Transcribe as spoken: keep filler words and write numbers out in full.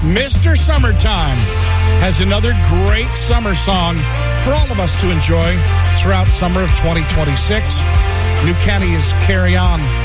Mister Summertime has another great summer song for all of us to enjoy throughout summer of twenty twenty-six. New Kenny is Carry On.